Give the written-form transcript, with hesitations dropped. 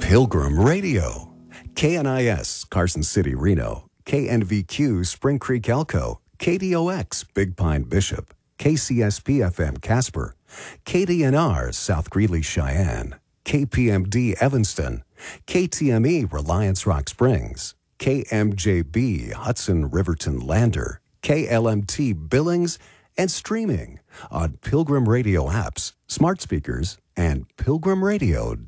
Pilgrim Radio. KNIS, Carson City, Reno. KNVQ, Spring Creek, Elko. KDOX, Big Pine, Bishop. KCSP-FM, Casper. KDNR, South Greeley, Cheyenne. KPMD, Evanston. KTME, Reliance Rock Springs. KMJB, Hudson Riverton Lander. KLMT, Billings, and streaming on Pilgrim Radio apps, smart speakers, and pilgrimradio.com.